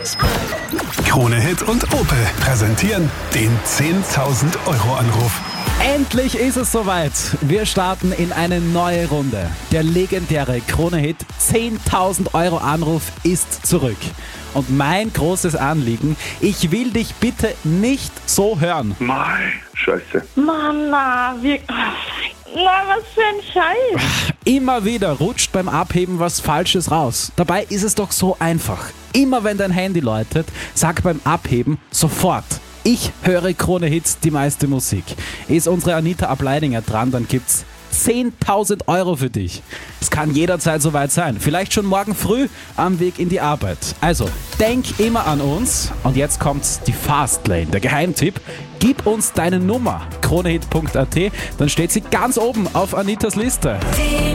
Krone Hit und Opel präsentieren den 10.000 Euro Anruf. Endlich ist es soweit. Wir starten in eine neue Runde. Der legendäre Krone-Hit 10.000 Euro Anruf ist zurück. Und mein großes Anliegen, ich will dich bitte nicht so hören. Mei, scheiße. Mama, was für ein Scheiß. Immer wieder rutscht beim Abheben was Falsches raus. Dabei ist es doch so einfach. Immer wenn dein Handy läutet, sag beim Abheben sofort: Ich höre Krone Hits, die meiste Musik. Ist unsere Anita Ableidinger dran, dann gibt's 10.000 Euro für dich. Es kann jederzeit soweit sein. Vielleicht schon morgen früh am Weg in die Arbeit. Also, denk immer an uns. Und jetzt kommt die Fastlane, der Geheimtipp. Gib uns deine Nummer, kronehit.at, dann steht sie ganz oben auf Anitas Liste.